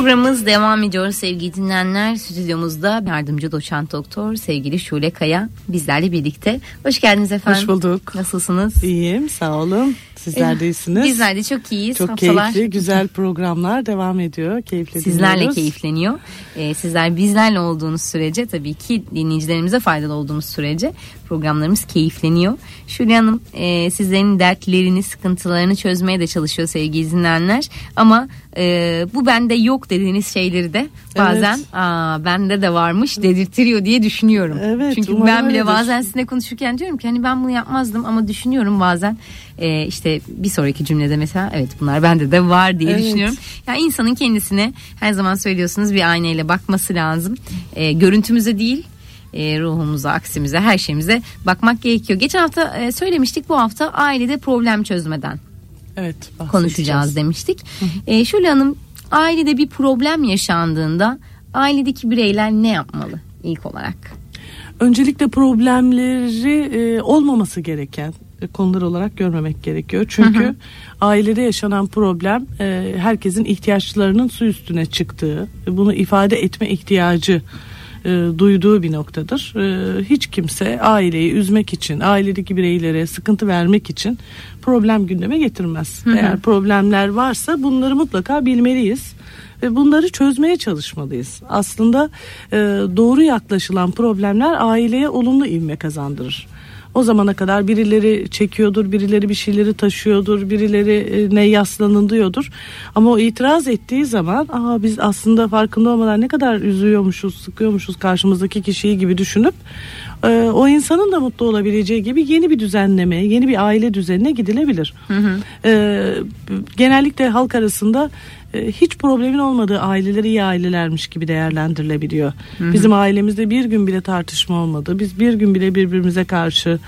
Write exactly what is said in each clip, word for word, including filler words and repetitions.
Programımız devam ediyor sevgili dinleyenler. Stüdyomuzda yardımcı doçent doktor sevgili Şule Kaya bizlerle birlikte. Hoş geldiniz efendim. Hoş bulduk. Nasılsınız? İyiyim, sağ olun. Sizler de iyisiniz. Bizler de çok iyiyiz. Çok Haftalar... keyifli, güzel programlar devam ediyor. Keyifli Sizlerle dinliyoruz. keyifleniyor. Ee, sizler bizlerle olduğunuz sürece, tabii ki dinleyicilerimize faydalı olduğumuz sürece programlarımız keyifleniyor. Şule Hanım e, sizlerin dertlerini, sıkıntılarını çözmeye de çalışıyor sevgili dinleyenler. Ama e, bu bende yok dediğiniz şeyleri de bazen evet. Aa, bende de varmış dedirtiyor diye düşünüyorum. Evet, çünkü ben bile bazen sizinle konuşurken diyorum ki hani ben bunu yapmazdım ama düşünüyorum bazen e, işte bir sonraki cümlede mesela evet bunlar bende de var diye evet. düşünüyorum. Yani insanın kendisine her zaman söylüyorsunuz bir aynayla bakması lazım. E, görüntümüze değil, E, ruhumuza, aksimize, her şeyimize bakmak gerekiyor. Geçen hafta e, söylemiştik, bu hafta ailede problem çözmeden evet, konuşacağız demiştik. E, Şule Hanım, ailede bir problem yaşandığında ailedeki bireyler ne yapmalı ilk olarak? Öncelikle problemleri e, olmaması gereken konular olarak görmemek gerekiyor. Çünkü hı hı. ailede yaşanan problem e, herkesin ihtiyaçlarının su üstüne çıktığı, bunu ifade etme ihtiyacı E, duyduğu bir noktadır. E, hiç kimse aileyi üzmek için, ailedeki bireylere sıkıntı vermek için problem gündeme getirmez. Hı hı. Eğer problemler varsa bunları mutlaka bilmeliyiz ve bunları çözmeye çalışmalıyız. Aslında e, doğru yaklaşılan problemler aileye olumlu ivme kazandırır. O zamana kadar birileri çekiyordur, birileri bir şeyleri taşıyordur, birileri ne yaslanılıyordur. Ama o itiraz ettiği zaman Aa, biz aslında farkında olmadan ne kadar üzüyormuşuz, sıkıyormuşuz karşımızdaki kişiyi gibi düşünüp e, o insanın da mutlu olabileceği gibi yeni bir düzenleme, yeni bir aile düzenine gidilebilir. Hı hı. E, genellikle halk arasında hiç problemin olmadığı aileler iyi ailelermiş gibi değerlendirilebiliyor. Hı hı. Bizim ailemizde bir gün bile tartışma olmadı. Biz bir gün bile birbirimize karşı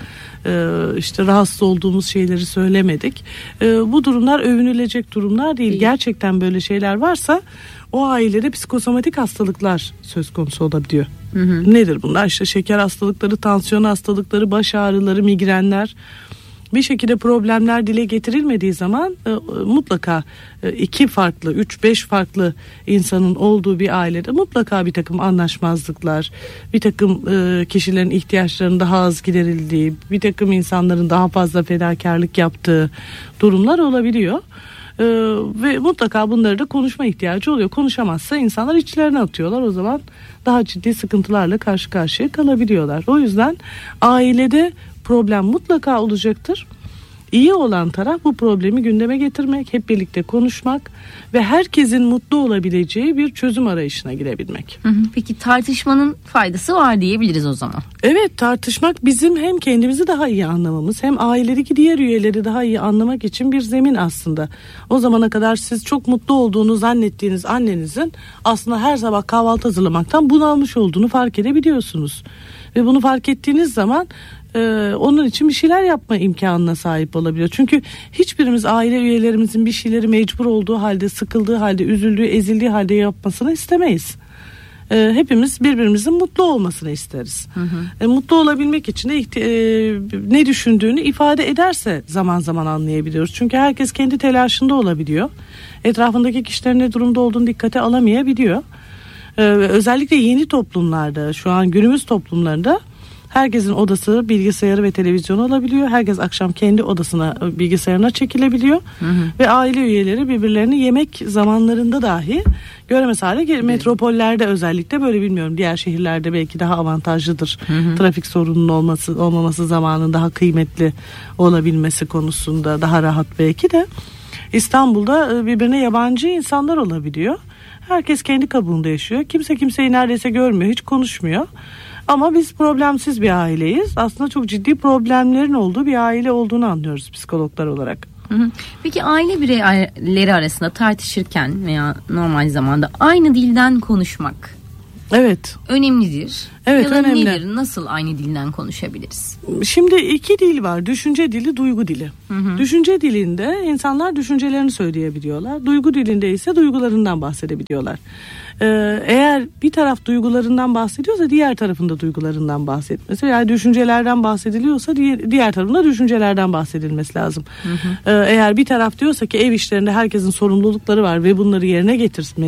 işte rahatsız olduğumuz şeyleri söylemedik. Bu durumlar övünülecek durumlar değil. değil. Gerçekten böyle şeyler varsa o ailede psikosomatik hastalıklar söz konusu olabiliyor. Hı hı. Nedir bunlar? İşte şeker hastalıkları, tansiyon hastalıkları, baş ağrıları, migrenler. Bir şekilde problemler dile getirilmediği zaman e, mutlaka e, iki farklı, üç, beş farklı insanın olduğu bir ailede mutlaka bir takım anlaşmazlıklar, bir takım e, kişilerin ihtiyaçlarının daha az giderildiği, bir takım insanların daha fazla fedakarlık yaptığı durumlar olabiliyor. Ee, ve mutlaka bunları da konuşma ihtiyacı oluyor. Konuşamazsa insanlar içlerine atıyorlar. O zaman daha ciddi sıkıntılarla karşı karşıya kalabiliyorlar. O yüzden ailede problem mutlaka olacaktır. İyi olan taraf bu problemi gündeme getirmek, hep birlikte konuşmak ve herkesin mutlu olabileceği bir çözüm arayışına girebilmek. Hı hı. Peki tartışmanın faydası var diyebiliriz o zaman. Evet, tartışmak bizim hem kendimizi daha iyi anlamamız hem ailedeki diğer üyeleri daha iyi anlamak için bir zemin aslında. O zamana kadar siz çok mutlu olduğunu zannettiğiniz annenizin aslında her sabah kahvaltı hazırlamaktan bunalmış olduğunu fark edebiliyorsunuz. Ve bunu fark ettiğiniz zaman Ee, onun için bir şeyler yapma imkanına sahip olabiliyor. Çünkü hiçbirimiz aile üyelerimizin bir şeyleri mecbur olduğu halde, sıkıldığı halde, üzüldüğü, ezildiği halde yapmasını istemeyiz. Ee, hepimiz birbirimizin mutlu olmasını isteriz. Hı hı. E, mutlu olabilmek için de ihti- e, ne düşündüğünü ifade ederse zaman zaman anlayabiliyoruz. Çünkü herkes kendi telaşında olabiliyor. Etrafındaki kişilerin ne durumda olduğunu dikkate alamayabiliyor. Ee, özellikle yeni toplumlarda, şu an günümüz toplumlarında herkesin odası, bilgisayarı ve televizyonu olabiliyor. Herkes akşam kendi odasına, bilgisayarına çekilebiliyor. Hı hı. Ve aile üyeleri birbirlerini yemek zamanlarında dahi göremez hale geliyor. Metropollerde özellikle böyle, bilmiyorum. Diğer şehirlerde belki daha avantajlıdır. Hı hı. Trafik sorununun olması, olmaması zamanın daha kıymetli olabilmesi konusunda daha rahat belki de. İstanbul'da birbirine yabancı insanlar olabiliyor. Herkes kendi kabuğunda yaşıyor. Kimse kimseyi neredeyse görmüyor, hiç konuşmuyor. Ama biz problemsiz bir aileyiz. Aslında çok ciddi problemlerin olduğu bir aile olduğunu anlıyoruz psikologlar olarak. Hı hı. Peki aile bireyleri arasında tartışırken veya normal zamanda aynı dilden konuşmak evet önemlidir. Evet, ya da önemli. nedir? Nasıl aynı dilden konuşabiliriz? Şimdi iki dil var. Düşünce dili, duygu dili. Hı hı. Düşünce dilinde insanlar düşüncelerini söyleyebiliyorlar. Duygu dilinde ise duygularından bahsedebiliyorlar. Ee, eğer bir taraf duygularından bahsediyorsa diğer tarafında duygularından bahsetmesi. Yani düşüncelerden bahsediliyorsa diğer, diğer tarafında düşüncelerden bahsedilmesi lazım. Hı hı. Ee, eğer bir taraf diyorsa ki ev işlerinde herkesin sorumlulukları var ve bunları yerine getirmeli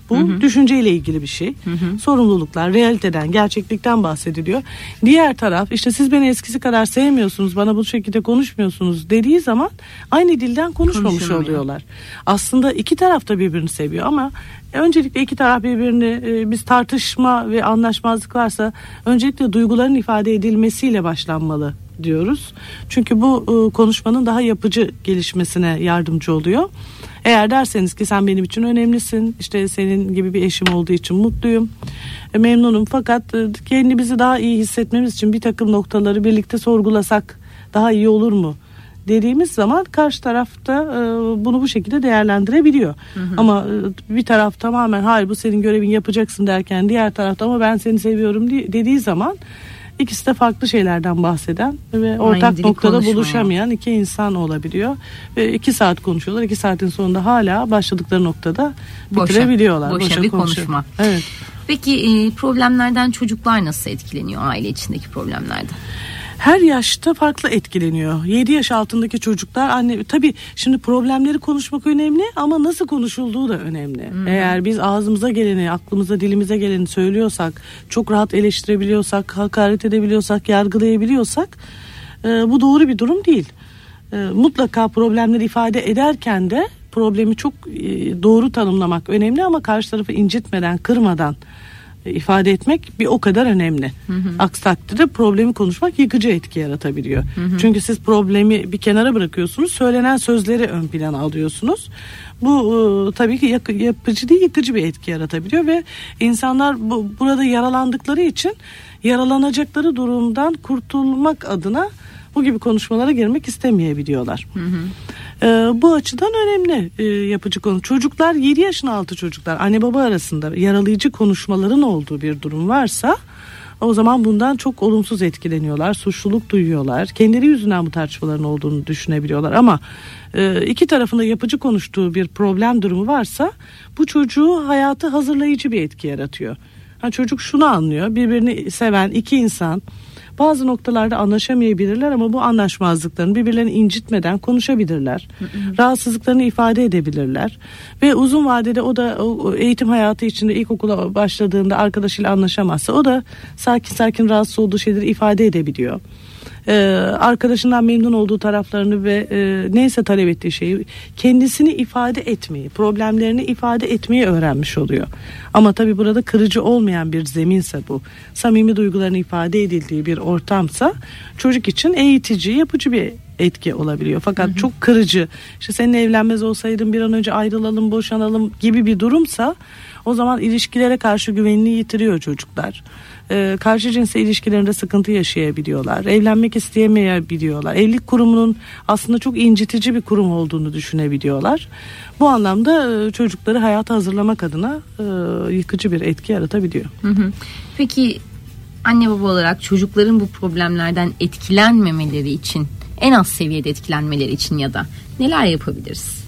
Bu hı hı. düşünceyle ilgili bir şey. Hı hı. Sorumluluklar, realiteden, gerçeklikten bahsediliyor. Diğer taraf işte siz beni eskisi kadar sevmiyorsunuz, bana bu şekilde konuşmuyorsunuz dediği zaman aynı dilden konuşmamış oluyorlar. Aslında iki taraf da birbirini seviyor ama öncelikle iki taraf birbirini e, biz tartışma ve anlaşmazlık varsa öncelikle duyguların ifade edilmesiyle başlanmalı diyoruz. Çünkü bu e, konuşmanın daha yapıcı gelişmesine yardımcı oluyor. Eğer derseniz ki sen benim için önemlisin, işte senin gibi bir eşim olduğu için mutluyum, e, memnunum fakat e, kendimizi daha iyi hissetmemiz için bir takım noktaları birlikte sorgulasak daha iyi olur mu dediğimiz zaman karşı tarafta e, bunu bu şekilde değerlendirebiliyor. Hı hı. Ama e, bir taraf tamamen hayır bu senin görevin yapacaksın derken diğer tarafta ama ben seni seviyorum diye, dediği zaman İkisi de farklı şeylerden bahseden ve ortak noktada buluşamayan iki insan olabiliyor. Ve iki saat konuşuyorlar. İki saatin sonunda hala başladıkları noktada bitirebiliyorlar. Boşa, boşa, boşa bir konuşma. Evet. Peki problemlerden çocuklar nasıl etkileniyor, aile içindeki problemlerden? Her yaşta farklı etkileniyor. yedi yaş altındaki çocuklar anne tabii şimdi problemleri konuşmak önemli ama nasıl konuşulduğu da önemli. Hmm. Eğer biz ağzımıza geleni, aklımıza, dilimize geleni söylüyorsak, çok rahat eleştirebiliyorsak, hakaret edebiliyorsak, yargılayabiliyorsak e, bu doğru bir durum değil. E, mutlaka problemleri ifade ederken de problemi çok e, doğru tanımlamak önemli ama karşı tarafı incitmeden, kırmadan ifade etmek bir o kadar önemli. Hı hı. Aksi takdirde problemi konuşmak yıkıcı etki yaratabiliyor. Hı hı. Çünkü siz problemi bir kenara bırakıyorsunuz, söylenen sözleri ön plana alıyorsunuz. Bu e, tabii ki yak- yapıcı değil, yıkıcı bir etki yaratabiliyor ve insanlar bu, burada yaralandıkları için yaralanacakları durumdan kurtulmak adına bu gibi konuşmalara girmek istemeyebiliyorlar. Hı hı. Ee, bu açıdan önemli e, yapıcı konu. Çocuklar yedi yaşın altı çocuklar anne baba arasında yaralayıcı konuşmaların olduğu bir durum varsa o zaman bundan çok olumsuz etkileniyorlar, suçluluk duyuyorlar, kendileri yüzünden bu tartışmaların olduğunu düşünebiliyorlar ama e, iki tarafında yapıcı konuştuğu bir problem durumu varsa bu çocuğu hayatı hazırlayıcı bir etki yaratıyor. Ha, çocuk şunu anlıyor, birbirini seven iki insan bazı noktalarda anlaşamayabilirler ama bu anlaşmazlıklarını birbirlerini incitmeden konuşabilirler. Hı hı. Rahatsızlıklarını ifade edebilirler. Ve uzun vadede o da o eğitim hayatı içinde ilkokula başladığında arkadaşıyla anlaşamazsa o da sakin sakin rahatsız olduğu şeyleri ifade edebiliyor. Ee, arkadaşından memnun olduğu taraflarını ve e, neyse talep ettiği şeyi kendisini ifade etmeyi, problemlerini ifade etmeyi öğrenmiş oluyor. Ama tabii burada kırıcı olmayan bir zeminse bu, samimi duygularını ifade edildiği bir ortamsa çocuk için eğitici, yapıcı bir etki olabiliyor. Fakat hı hı. çok kırıcı, işte seninle evlenmez olsaydım bir an önce ayrılalım, boşanalım gibi bir durumsa o zaman ilişkilere karşı güvenini yitiriyor çocuklar. Ee, karşı cinsel ilişkilerinde sıkıntı yaşayabiliyorlar. Evlenmek isteyemeyebiliyorlar. Evlilik kurumunun aslında çok incitici bir kurum olduğunu düşünebiliyorlar. Bu anlamda e, çocukları hayata hazırlamak adına e, yıkıcı bir etki yaratabiliyor. Hı hı. Peki anne baba olarak çocukların bu problemlerden etkilenmemeleri için, en az seviyede etkilenmeleri için ya da neler yapabiliriz?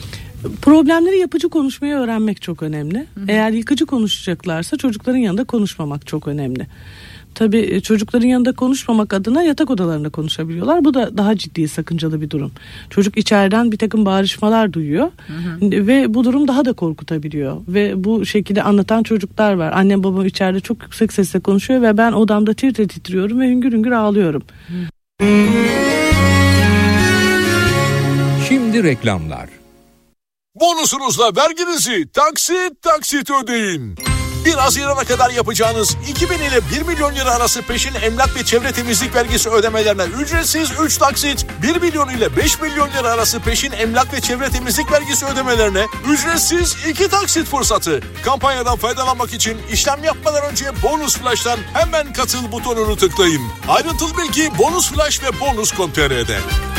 Problemleri yapıcı konuşmayı öğrenmek çok önemli. Hı hı. Eğer yıkıcı konuşacaklarsa çocukların yanında konuşmamak çok önemli. Tabii çocukların yanında konuşmamak adına yatak odalarında konuşabiliyorlar. Bu da daha ciddi, sakıncalı bir durum. Çocuk içeriden bir takım bağırışmalar duyuyor. Hı hı. Ve bu durum daha da korkutabiliyor. Ve bu şekilde anlatan çocuklar var. Annem babam içeride çok yüksek sesle konuşuyor ve ben odamda tir tir titriyorum ve hüngür hüngür ağlıyorum. Hı. Şimdi reklamlar. Bonusunuzla verginizi taksit taksit ödeyin. bir Haziran'a kadar yapacağınız iki bin ile bir milyon lira arası peşin emlak ve çevre temizlik vergisi ödemelerine ücretsiz üç taksit, bir milyon ile beş milyon lira arası peşin emlak ve çevre temizlik vergisi ödemelerine ücretsiz iki taksit fırsatı. Kampanyadan faydalanmak için işlem yapmadan önce Bonus Flash'tan hemen katıl butonunu tıklayın. Ayrıntılı bilgi Bonus Flash ve bonus nokta com nokta tr'de.